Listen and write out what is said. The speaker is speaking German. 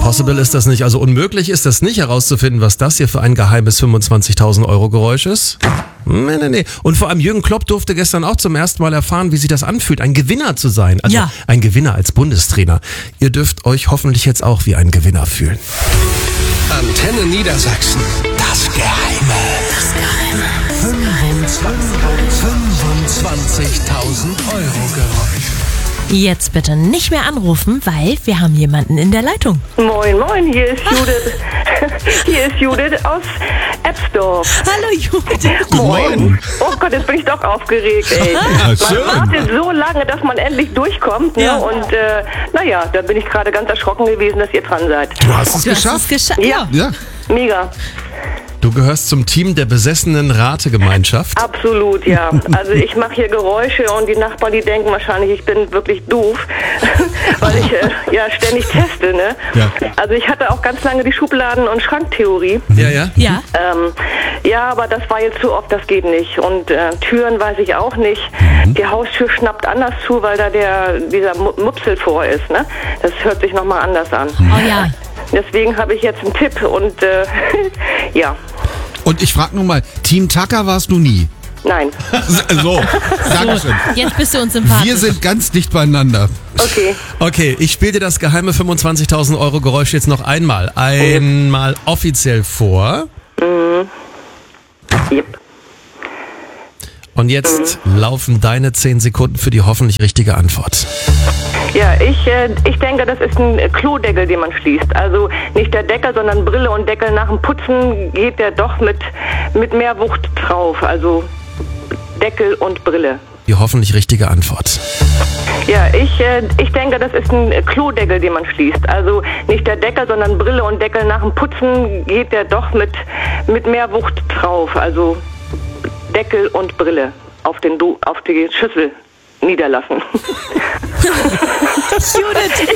Impossible ist das nicht, also unmöglich ist das nicht herauszufinden, was das hier für ein geheimes 25.000 Euro Geräusch ist. Nee. Und vor allem Jürgen Klopp durfte gestern auch zum ersten Mal erfahren, wie sich das anfühlt, ein Gewinner zu sein. Also ein Gewinner als Bundestrainer. Ihr dürft euch hoffentlich jetzt auch wie ein Gewinner fühlen. Antenne Niedersachsen. Das Geheime. 25.000 Euro Geräusch. Jetzt bitte nicht mehr anrufen, weil wir haben jemanden in der Leitung. Moin, hier ist Judith. Hier ist Judith aus Ebsdorf. Hallo Judith. Moin. Oh Gott, jetzt bin ich doch aufgeregt, ey. Man wartet so lange, dass man endlich durchkommt, ne? Ja. Und da bin ich gerade ganz erschrocken gewesen, dass ihr dran seid. Du hast es geschafft. Ja. Mega. Du gehörst zum Team der besessenen Rategemeinschaft. Absolut, ja. Also ich mache hier Geräusche und die Nachbarn, die denken wahrscheinlich, ich bin wirklich doof, weil ich ständig teste, ne? Ja. Also ich hatte auch ganz lange die Schubladen- und Schranktheorie. Ja. Ja, aber das war jetzt zu oft, das geht nicht. Und Türen weiß ich auch nicht. Die Haustür schnappt anders zu, weil da dieser Mupsel vor ist, ne? Das hört sich nochmal anders an. Oh ja. Deswegen habe ich jetzt einen Tipp und ja. Und ich frage nur mal, Team Tacker warst du nie? Nein. So, Dankeschön. Jetzt bist du uns sympathisch. Wir sind ganz dicht beieinander. Okay, ich spiele dir das geheime 25.000 Euro Geräusch jetzt noch einmal offiziell vor. Yep. Und jetzt laufen deine 10 Sekunden für die hoffentlich richtige Antwort. Ja, ich denke, das ist ein Klodeckel, den man schließt. Also nicht der Deckel, sondern Brille und Deckel. Nach dem Putzen geht der doch mit mehr Wucht drauf. Also Deckel und Brille. Die hoffentlich richtige Antwort. Ja, ich denke, das ist ein Klodeckel, den man schließt. Also nicht der Deckel, sondern Brille und Deckel. Nach dem Putzen geht der doch mit mehr Wucht drauf. Also Deckel und Brille auf die Schüssel niederlassen. Judith.